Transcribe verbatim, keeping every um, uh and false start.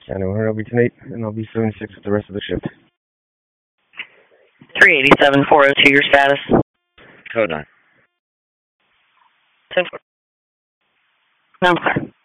Channel one hundred, I'll be ten eight, and I'll be seventy-six with the rest of the shift. three eighty-seven, four oh two, your status? Code nine. ten four. I'm clear.